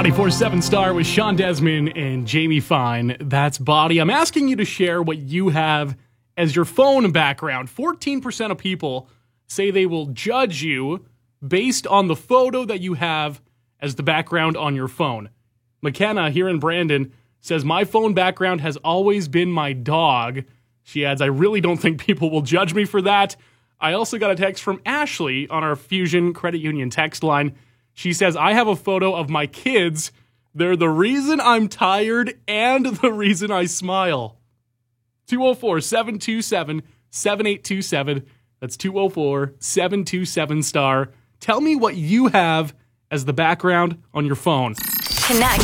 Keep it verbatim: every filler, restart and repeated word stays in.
ninety-four point seven Star with Sean Desmond and Jamie Fine. That's Body. I'm asking you to share what you have as your phone background. fourteen percent of people say they will judge you based on the photo that you have as the background on your phone. McKenna here in Brandon says, my phone background has always been my dog. She adds, I really don't think people will judge me for that. I also got a text from Ashley on our Fusion Credit Union text line. She says, I have a photo of my kids. They're the reason I'm tired and the reason I smile. two oh four, seven two seven, seven eight two seven. That's two oh four, seven two seven, star. Tell me what you have as the background on your phone. Connect.